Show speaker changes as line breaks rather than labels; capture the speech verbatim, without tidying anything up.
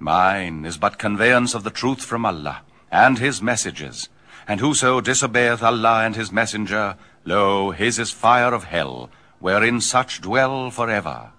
Mine is but conveyance of the truth from Allah, and his messages. And whoso disobeyeth Allah and his messenger, lo, his is fire of hell, wherein such dwell forever.